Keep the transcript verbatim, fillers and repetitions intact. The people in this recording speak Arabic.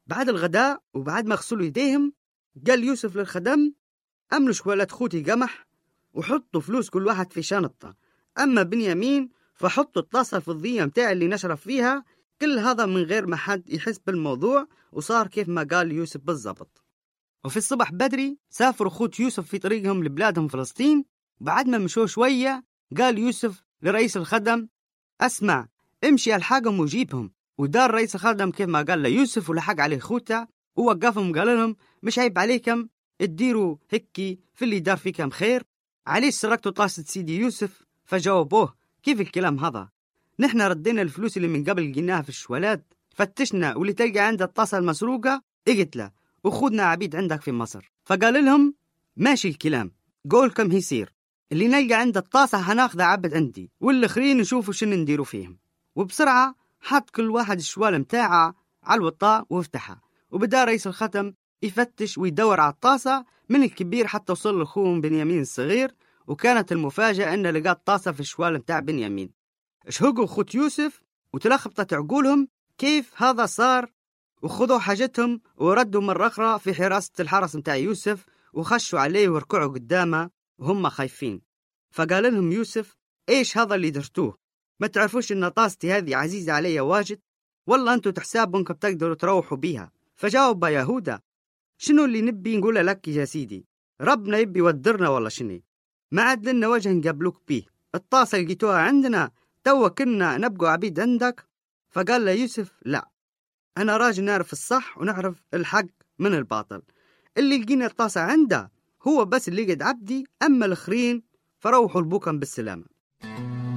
بعد الغداء وبعد ما غسلوا يديهم قال يوسف للخدم: أملوا شوالة خوتي قمح وحطوا فلوس كل واحد في شنطة، أما بنيامين فحطوا الطاسة الفضية متاع اللي نشرب فيها. كل هذا من غير ما حد يحس بالموضوع، وصار كيف ما قال يوسف بالضبط. وفي الصبح بدري سافروا خوت يوسف في طريقهم لبلادهم فلسطين. بعد ما مشوا شوية قال يوسف لرئيس الخدم: أسمع، امشي الحاقهم وجيبهم. ودار رئيس الخدم كيف ما قال ليوسف، ولحق عليه خوته ووقفهم وقال لهم: مش عيب عليكم تديروا هكي في اللي دار فيكم خير؟ عليش سرقتوا طاسة سيدي يوسف؟ فجاوبوه: كيف الكلام هذا؟ نحن ردينا الفلوس اللي من قبل لقيناها في الشوالات، فتشنا واللي تلقى عند الطاسة المسروقة اقتله وخذنا عبيد عندك في مصر. فقال لهم: ماشي الكلام، قولكم هيصير، اللي نلقى عند الطاسة هناخذ عبد عندي، والآخرين نشوفوا شنو نديروا فيهم. وبسرعة حط كل واحد الشوال متاعه على الوطاء وافتحها، وبدأ رئيس الختم يفتش ويدور على الطاسة من الكبير حتى وصل لأخوهم بنيامين الصغير. وكانت المفاجأة أن لقى الطاسة في الشوال متاع بنيامين. اشهقوا خوت يوسف وتلخبطت عقولهم كيف هذا صار، وخذوا حاجتهم وردوا مرة أخرى في حراسة الحرس متاع يوسف، وخشوا عليه وركعوا قدامه وهم خايفين. فقال لهم يوسف: إيش هذا اللي درتوه؟ ما تعرفوش إن طاستي هذه عزيزة علي واجد؟ والله أنتوا تحسابونكم بتقدروا تروحوا بيها. فجاوب يهوذا: شنو اللي نبي نقول لك يا سيدي؟ ربنا يبي يودرنا والله شني، ما عاد لنا وجه نقابلوك بيه. الطاسة لقيتوها عندنا، توا كنا نبقوا عبيد عندك. فقال له يوسف: لا، أنا راجل نعرف الصح ونعرف الحق من الباطل. اللي لقينا الطاسة عنده هو بس اللي قد عبدي، أما الآخرين فروحوا لبوكم بالسلامة.